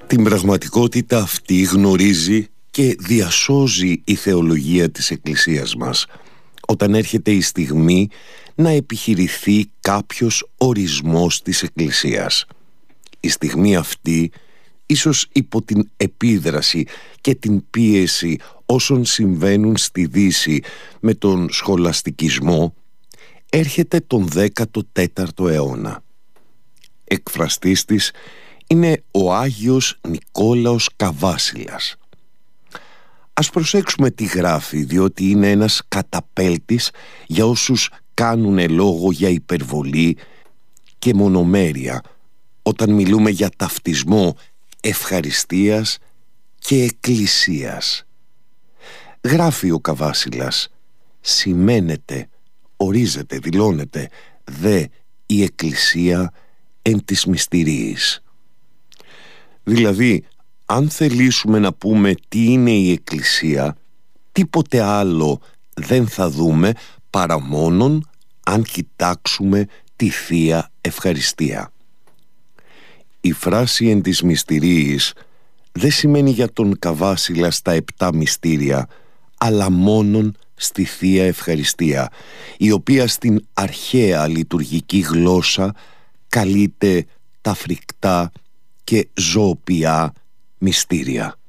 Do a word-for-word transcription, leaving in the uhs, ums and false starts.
Την πραγματικότητα αυτή γνωρίζει και διασώζει η θεολογία της Εκκλησίας μας όταν έρχεται η στιγμή να επιχειρηθεί κάποιος ορισμός της Εκκλησίας. Η στιγμή αυτή, ίσως υπό την επίδραση και την πίεση όσων συμβαίνουν στη Δύση με τον σχολαστικισμό, έρχεται τον δέκατο τέταρτο αιώνα. Εκφραστής της είναι ο Άγιος Νικόλαος Καβάσιλας. Ας προσέξουμε τι γράφει, διότι είναι ένας καταπέλτης για όσους κάνουνε λόγο για υπερβολή και μονομέρεια όταν μιλούμε για ταυτισμό ευχαριστίας και εκκλησίας. Γράφει ο Καβάσιλας: «Σημαίνεται, ορίζεται, δηλώνεται δε η εκκλησία εν της μυστηρίης». Δηλαδή, αν θελήσουμε να πούμε τι είναι η εκκλησία, τίποτε άλλο δεν θα δούμε παρά μόνον αν κοιτάξουμε τη Θεία Ευχαριστία. Η φράση εν της μυστηρίης δεν σημαίνει για τον Καβάσιλα στα επτά μυστήρια, αλλά μόνον στη Θεία Ευχαριστία, η οποία στην αρχαία λειτουργική γλώσσα καλείται τα φρικτά και ζωοποιά μυστήρια.